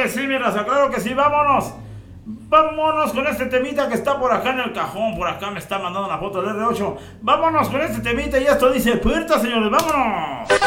que sí, mi raza, claro que sí, vámonos. Vámonos con este temita que está por acá en el cajón. Por acá me está mandando una foto del R8. Vámonos con este temita y esto dice puerta, señores, vámonos.